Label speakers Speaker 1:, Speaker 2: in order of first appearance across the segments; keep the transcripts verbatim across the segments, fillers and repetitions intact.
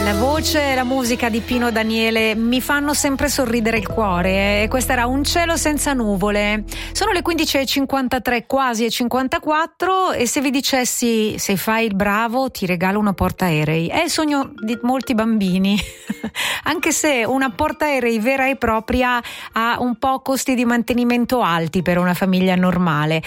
Speaker 1: La voce e la musica di Pino Daniele mi fanno sempre sorridere il cuore. E questo era Un cielo senza nuvole. Sono le quindici e cinquantatré, quasi e cinquantaquattro, e se vi dicessi se fai il bravo ti regalo una portaerei, è il sogno di molti bambini. Anche se una portaerei vera e propria ha un po' costi di mantenimento alti per una famiglia normale.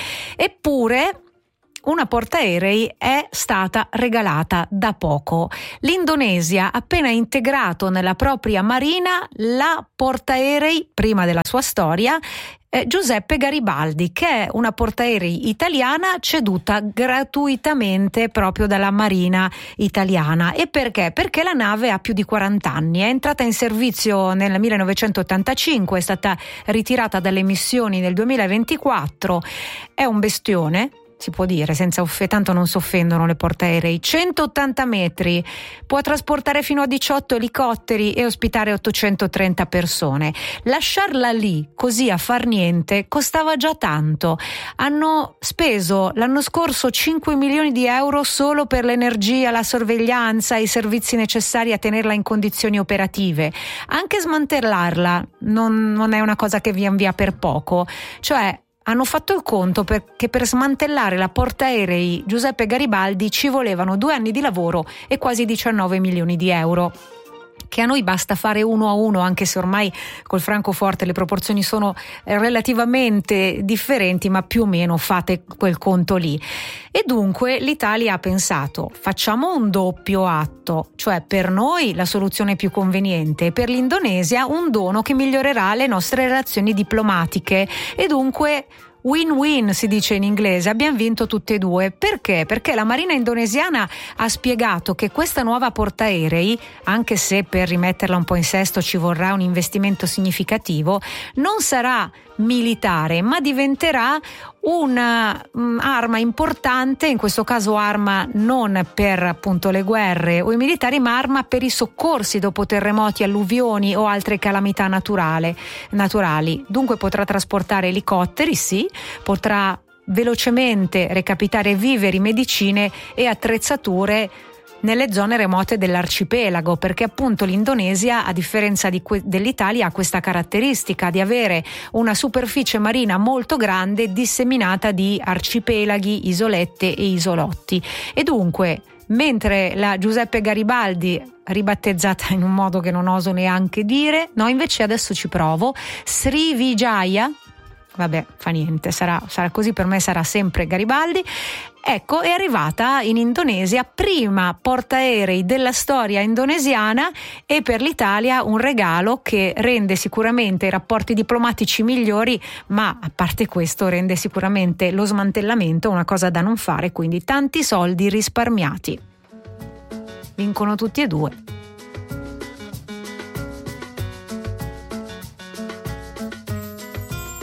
Speaker 1: Eppure una portaerei è stata regalata da poco. L'Indonesia ha appena integrato nella propria marina la portaerei, prima della sua storia, eh, Giuseppe Garibaldi, che è una portaerei italiana ceduta gratuitamente proprio dalla marina italiana. E perché? Perché la nave ha più di quaranta anni, è entrata in servizio nel millenovecentottantacinque, è stata ritirata dalle missioni nel duemilaventiquattro, è un bestione, si può dire, senza offe, tanto non si offendono le portaerei. centottanta metri, può trasportare fino a diciotto elicotteri e ospitare ottocentotrenta persone. Lasciarla lì così a far niente costava già tanto. Hanno speso l'anno scorso cinque milioni di euro solo per l'energia, la sorveglianza e i servizi necessari a tenerla in condizioni operative. Anche smantellarla non, non è una cosa che via via per poco, cioè hanno fatto il conto perché per smantellare la portaerei Giuseppe Garibaldi ci volevano due anni di lavoro e quasi diciannove milioni di euro. Che a noi basta fare uno a uno, anche se ormai col francoforte le proporzioni sono relativamente differenti, ma più o meno fate quel conto lì. E dunque l'Italia ha pensato: facciamo un doppio atto, cioè per noi la soluzione più conveniente e per l'Indonesia un dono che migliorerà le nostre relazioni diplomatiche, e dunque win-win si dice in inglese, abbiamo vinto tutte e due. Perché? Perché la marina indonesiana ha spiegato che questa nuova portaerei, anche se per rimetterla un po' in sesto ci vorrà un investimento significativo, non sarà militare ma diventerà un'arma importante, in questo caso arma non per appunto le guerre o i militari, ma arma per i soccorsi dopo terremoti, alluvioni o altre calamità naturale, naturali. Dunque potrà trasportare elicotteri, sì, potrà velocemente recapitare viveri, medicine e attrezzature nelle zone remote dell'arcipelago, perché appunto l'Indonesia, a differenza di que- dell'Italia, ha questa caratteristica di avere una superficie marina molto grande disseminata di arcipelaghi, isolette e isolotti. E dunque, mentre la Giuseppe Garibaldi, ribattezzata in un modo che non oso neanche dire, no, invece adesso ci provo, Srivijaya, vabbè, fa niente, sarà, sarà così, per me sarà sempre Garibaldi. Ecco, è arrivata in Indonesia, prima portaerei della storia indonesiana, e per l'Italia un regalo che rende sicuramente i rapporti diplomatici migliori, ma a parte questo rende sicuramente lo smantellamento una cosa da non fare, quindi tanti soldi risparmiati. Vincono tutti e due.